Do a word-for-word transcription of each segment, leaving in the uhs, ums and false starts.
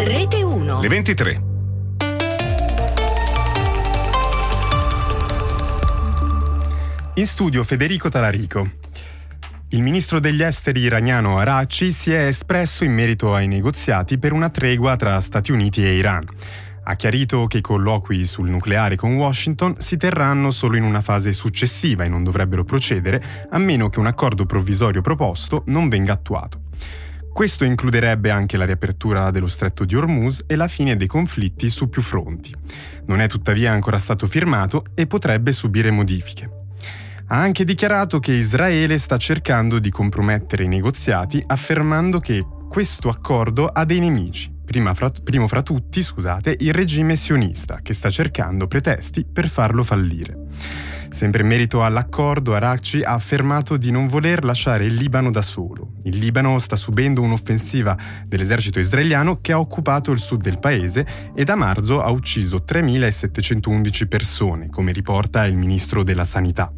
Rete uno. Le ventitré. In studio Federico Talarico. Il ministro degli esteri iraniano Araghchi si è espresso in merito ai negoziati per una tregua tra Stati Uniti e Iran. Ha chiarito che i colloqui sul nucleare con Washington si terranno solo in una fase successiva e non dovrebbero procedere a meno che un accordo provvisorio proposto non venga attuato. Questo includerebbe anche la riapertura dello stretto di Hormuz e la fine dei conflitti su più fronti. Non è tuttavia ancora stato firmato e potrebbe subire modifiche. Ha anche dichiarato che Israele sta cercando di compromettere i negoziati, affermando che questo accordo ha dei nemici, prima fra, primo fra tutti, scusate, il regime sionista, che sta cercando pretesti per farlo fallire. Sempre in merito all'accordo, Araghchi ha affermato di non voler lasciare il Libano da solo. Il Libano sta subendo un'offensiva dell'esercito israeliano che ha occupato il sud del paese e da marzo ha ucciso tremilasettecentoundici persone, come riporta il ministro della Sanità.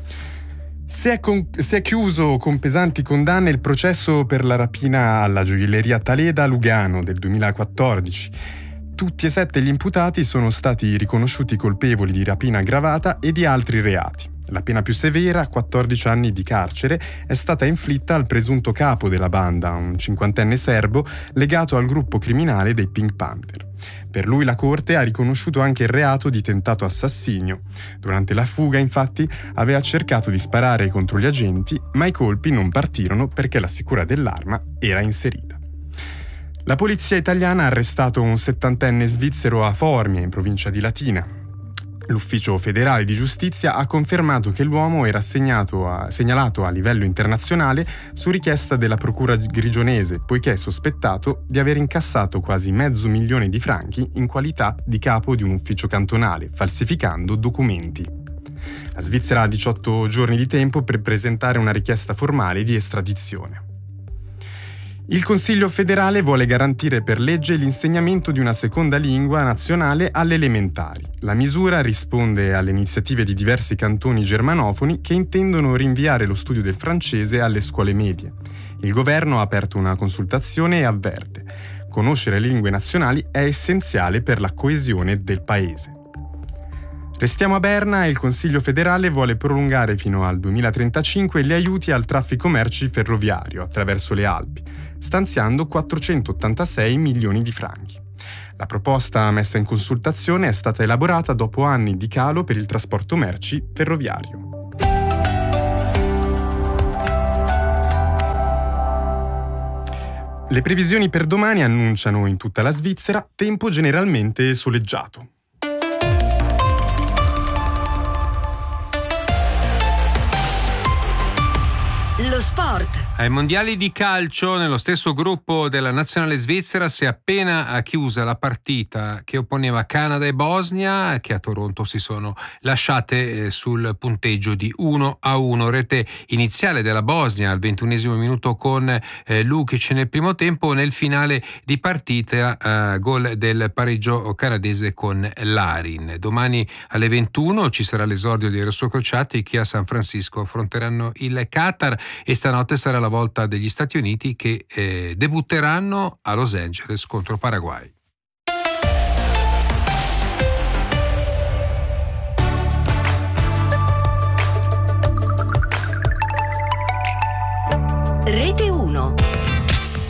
Si è, con, si è chiuso con pesanti condanne il processo per la rapina alla gioielleria Taleda a Lugano del duemilaquattordici. Tutti e sette gli imputati sono stati riconosciuti colpevoli di rapina aggravata e di altri reati. La pena più severa, quattordici anni di carcere, è stata inflitta al presunto capo della banda, un cinquantenne serbo legato al gruppo criminale dei Pink Panther. Per lui la Corte ha riconosciuto anche il reato di tentato assassinio. Durante la fuga, infatti, aveva cercato di sparare contro gli agenti, ma i colpi non partirono perché la sicura dell'arma era inserita. La polizia italiana ha arrestato un settantenne svizzero a Formia, in provincia di Latina. L'Ufficio federale di giustizia ha confermato che l'uomo era a, segnalato a livello internazionale su richiesta della procura grigionese, poiché è sospettato di aver incassato quasi mezzo milione di franchi in qualità di capo di un ufficio cantonale, falsificando documenti. La Svizzera ha diciotto giorni di tempo per presentare una richiesta formale di estradizione. Il Consiglio federale vuole garantire per legge l'insegnamento di una seconda lingua nazionale alle elementari. La misura risponde alle iniziative di diversi cantoni germanofoni che intendono rinviare lo studio del francese alle scuole medie. Il governo ha aperto una consultazione e avverte: conoscere le lingue nazionali è essenziale per la coesione del paese. Restiamo a Berna e il Consiglio federale vuole prolungare fino al duemilatrentacinque gli aiuti al traffico merci ferroviario attraverso le Alpi, stanziando quattrocentottantasei milioni di franchi. La proposta messa in consultazione è stata elaborata dopo anni di calo per il trasporto merci ferroviario. Le previsioni per domani annunciano in tutta la Svizzera tempo generalmente soleggiato. Lo sport. Ai mondiali di calcio, nello stesso gruppo della nazionale svizzera, si è appena chiusa la partita che opponeva Canada e Bosnia, che a Toronto si sono lasciate sul punteggio di uno a uno. Rete iniziale della Bosnia al ventunesimo minuto con eh, Lukic nel primo tempo, nel finale di partita eh, gol del pareggio canadese con Larin. Domani alle ventuno ci sarà l'esordio dei rossocrociati che a San Francisco affronteranno il Qatar e stanotte sarà la volta degli Stati Uniti che eh, debutteranno a Los Angeles contro Paraguay. Rete